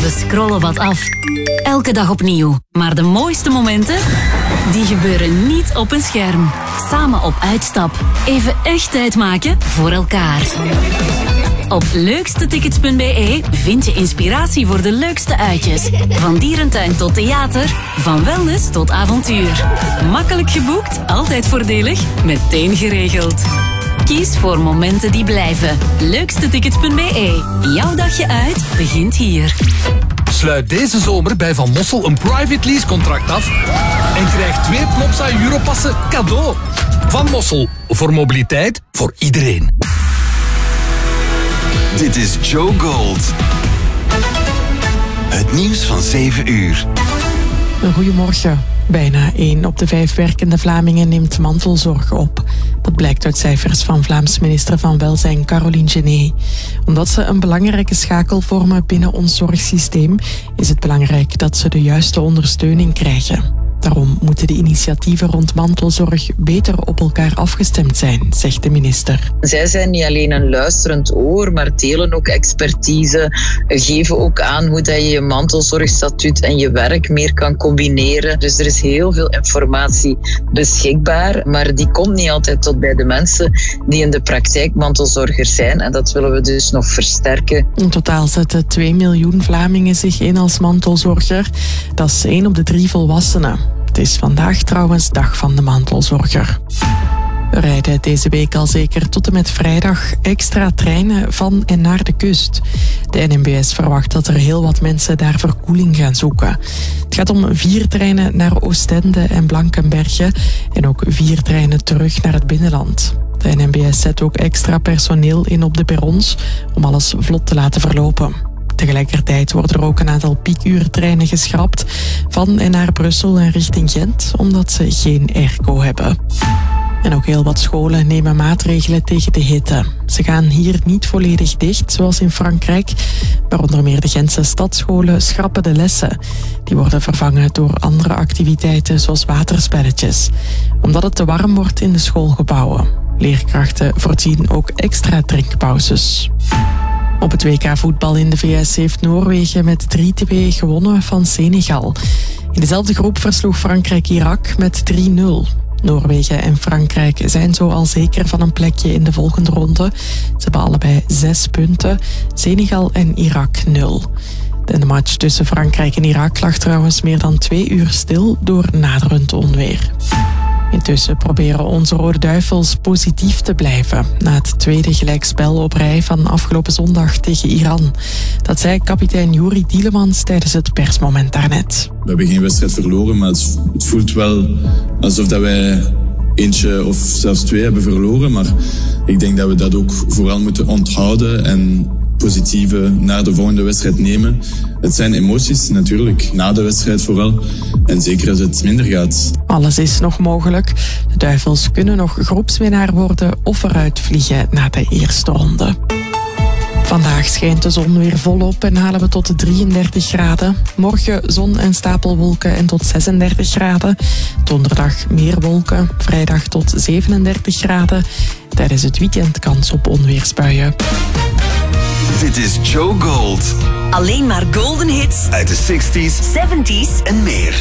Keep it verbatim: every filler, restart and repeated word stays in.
We scrollen wat af. Elke dag opnieuw. Maar de mooiste momenten, die gebeuren niet op een scherm. Samen op uitstap. Even echt tijd maken voor elkaar. Op leukstetickets punt b e vind je inspiratie voor de leukste uitjes. Van dierentuin tot theater, van wellness tot avontuur. Makkelijk geboekt, altijd voordelig, meteen geregeld. Kies voor momenten die blijven. leukstetickets punt b e. Jouw dagje uit begint hier. Sluit deze zomer bij Van Mossel een private lease contract af en krijg twee Plopsa Europassen cadeau. Van Mossel, voor mobiliteit voor iedereen. Dit is Joe Gold. Het nieuws van zeven uur. Goedemorgen. Bijna één op de vijf werkende Vlamingen neemt mantelzorg op. Dat blijkt uit cijfers van Vlaams minister van Welzijn Caroline Genet. Omdat ze een belangrijke schakel vormen binnen ons zorgsysteem, is het belangrijk dat ze de juiste ondersteuning krijgen. Daarom moeten de initiatieven rond mantelzorg beter op elkaar afgestemd zijn, zegt de minister. Zij zijn niet alleen een luisterend oor, maar delen ook expertise, geven ook aan hoe dat je je mantelzorgstatuut en je werk meer kan combineren. Dus er is heel veel informatie beschikbaar, maar die komt niet altijd tot bij de mensen die in de praktijk mantelzorgers zijn. En dat willen we dus nog versterken. In totaal zetten twee miljoen Vlamingen zich in als mantelzorger. Dat is één op de drie volwassenen. Het is vandaag trouwens dag van de mantelzorger. We rijden deze week al zeker tot en met vrijdag extra treinen van en naar de kust. De N M B S verwacht dat er heel wat mensen daar verkoeling gaan zoeken. Het gaat om vier treinen naar Oostende en Blankenberge en ook vier treinen terug naar het binnenland. De N M B S zet ook extra personeel in op de perrons om alles vlot te laten verlopen. Tegelijkertijd worden er ook een aantal piekuurtreinen geschrapt van en naar Brussel en richting Gent, omdat ze geen airco hebben. En ook heel wat scholen nemen maatregelen tegen de hitte. Ze gaan hier niet volledig dicht, zoals in Frankrijk. Maar onder meer de Gentse stadsscholen schrappen de lessen. Die worden vervangen door andere activiteiten, zoals waterspelletjes. Omdat het te warm wordt in de schoolgebouwen. Leerkrachten voorzien ook extra drinkpauzes. Op het W K voetbal in de V S heeft Noorwegen met drie twee gewonnen van Senegal. In dezelfde groep versloeg Frankrijk Irak met drie nul. Noorwegen en Frankrijk zijn zo al zeker van een plekje in de volgende ronde. Ze hebben allebei zes punten, Senegal en Irak nul. De match tussen Frankrijk en Irak lag trouwens meer dan twee uur stil door naderend onweer. Intussen proberen onze Rode Duivels positief te blijven na het tweede gelijkspel op rij van afgelopen zondag tegen Iran. Dat zei kapitein Juri Tielemans tijdens het persmoment daarnet. We hebben geen wedstrijd verloren, maar het, het voelt wel alsof dat wij eentje of zelfs twee hebben verloren. Maar ik denk dat we dat ook vooral moeten onthouden en positieve naar de volgende wedstrijd nemen. Het zijn emoties natuurlijk, na de wedstrijd vooral. En zeker als het minder gaat. Alles is nog mogelijk. De Duivels kunnen nog groepswinnaar worden of eruit vliegen na de eerste ronde. Vandaag schijnt de zon weer volop en halen we tot drieëndertig graden. Morgen zon en stapelwolken en tot zesendertig graden. Donderdag meer wolken, vrijdag tot zevenendertig graden. Tijdens het weekend kans op onweersbuien. Dit is Joe Gold. Alleen maar golden hits Uit de zestig's, zeventig's en meer.